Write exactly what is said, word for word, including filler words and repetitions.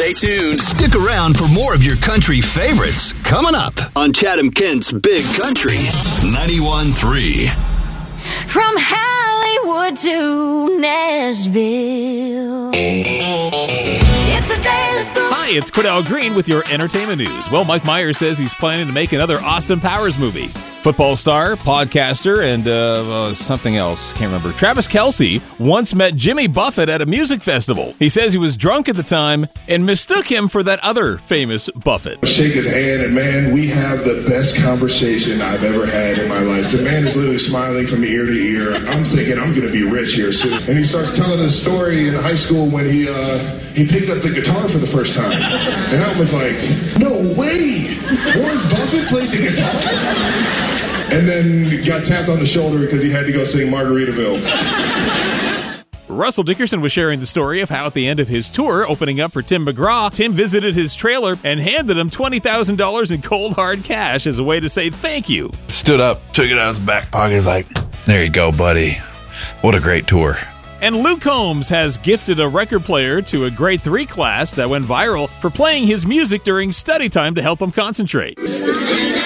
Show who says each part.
Speaker 1: Stay tuned.
Speaker 2: Stick around for more of your country favorites coming up on Chatham Kent's Big Country ninety-one point three.
Speaker 3: From Hollywood to Nashville, it's a day of school.
Speaker 4: Hi, it's Cordell Green with your entertainment news. Well, Mike Myers says he's planning to make another Austin Powers movie. Football star, podcaster, and uh, uh, something else. Can't remember. Travis Kelce once met Jimmy Buffett at a music festival. He says he was drunk at the time and mistook him for that other famous Buffett.
Speaker 5: Shake his hand, and man, we have the best conversation I've ever had in my life. The man is literally smiling from ear to ear. I'm thinking I'm going to be rich here soon. And he starts telling his story in high school when he uh, he picked up the guitar for the first time. And I was like, no way! Warren Buffett played the guitar? And then got tapped on the shoulder because he had to go sing Margaritaville.
Speaker 4: Russell Dickerson was sharing the story of how at the end of his tour, opening up for Tim McGraw, Tim visited his trailer and handed him twenty thousand dollars in cold hard cash as a way to say thank you.
Speaker 6: Stood up, took it out of his back pocket. He's like, there you go, buddy. What a great tour.
Speaker 4: And Luke Combs has gifted a record player to a grade three class that went viral for playing his music during study time to help them concentrate.